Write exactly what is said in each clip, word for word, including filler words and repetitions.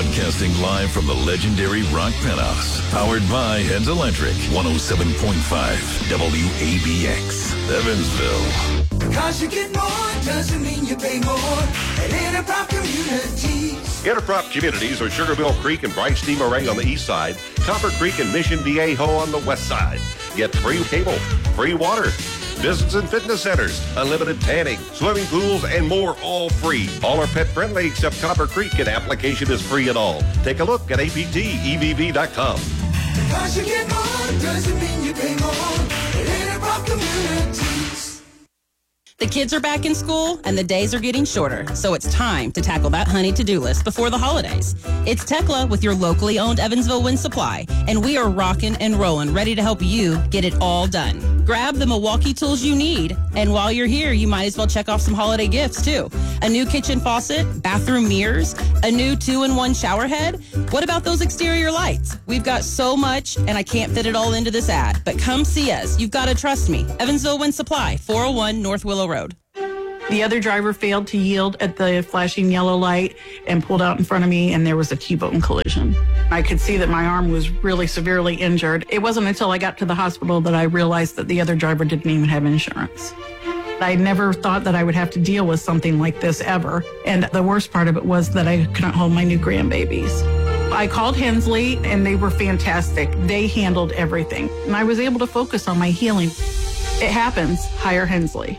Broadcasting live from the legendary Rock Penthouse. Powered by Heads Electric. one oh seven point five W A B X. Evansville. Because you get more doesn't mean you pay more at Interprop Communities. Interprop Communities are Sugarmill Creek and Bryce D. Moray on the east side, Copper Creek and Mission Viejo on the west side. Get free cable, free water, business and fitness centers, unlimited tanning, swimming pools, and more, all free. All are pet friendly except Copper Creek, and application is free at all. Take a look at A P T E V V dot com. Because you get more doesn't mean you pay more at Interprop Communities. The kids are back in school and the days are getting shorter, so it's time to tackle that honey to-do list before the holidays. It's Tekla with your locally owned Evansville Wind Supply, and we are rocking and rolling, ready to help you get it all done. Grab the Milwaukee tools you need, and while you're here, you might as well check off some holiday gifts too. A new kitchen faucet, bathroom mirrors, a new two-in-one shower head. What about those exterior lights? We've got so much, and I can't fit it all into this ad, but come see us. You've got to trust me. Evansville Wind Supply, four oh one North Willow Road. The other driver failed to yield at the flashing yellow light and pulled out in front of me, and there was a T-bone collision. I could see that my arm was really severely injured. It wasn't until I got to the hospital that I realized that the other driver didn't even have insurance. I never thought that I would have to deal with something like this ever, and the worst part of it was that I couldn't hold my new grandbabies. I called Hensley, and they were fantastic. They handled everything, and I was able to focus on my healing. It happens. Hire Hensley.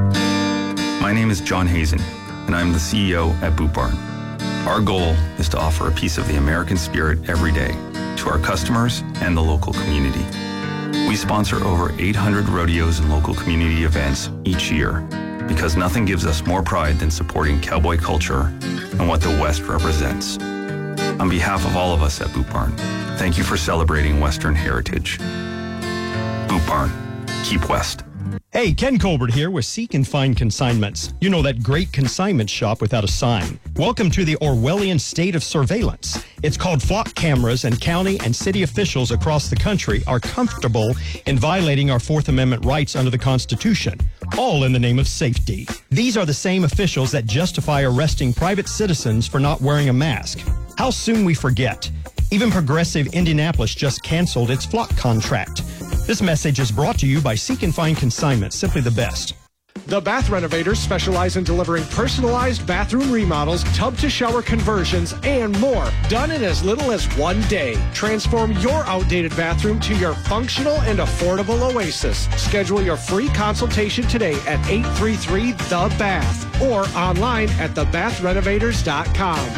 My name is John Hazen, and I'm the C E O at Boot Barn. Our goal is to offer a piece of the American spirit every day to our customers and the local community. We sponsor over eight hundred rodeos and local community events each year because nothing gives us more pride than supporting cowboy culture and what the West represents. On behalf of all of us at Boot Barn, thank you for celebrating Western heritage. Boot Barn, keep West. Hey, Ken Colbert here with Seek and Find Consignments. You know, that great consignment shop without a sign. Welcome to the Orwellian state of surveillance. It's called flock cameras, and county and city officials across the country are comfortable in violating our Fourth Amendment rights under the Constitution, all in the name of safety. These are the same officials that justify arresting private citizens for not wearing a mask. How soon we forget. Even progressive Indianapolis just canceled its flock contract. This message is brought to you by Seek and Find Consignment, simply the best. The Bath Renovators specialize in delivering personalized bathroom remodels, tub-to-shower conversions, and more, done in as little as one day. Transform your outdated bathroom to your functional and affordable oasis. Schedule your free consultation today at eight three three the bath or online at the bath renovators dot com.